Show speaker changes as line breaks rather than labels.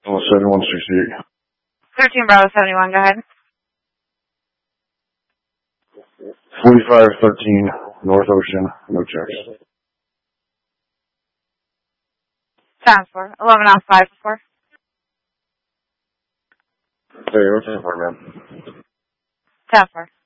Well, 7168.
13 Bravo 71, go ahead.
4513 North Ocean, no checks.
Sounds for 11 off 5 4.
Hey, what's up, man?
Sounds for.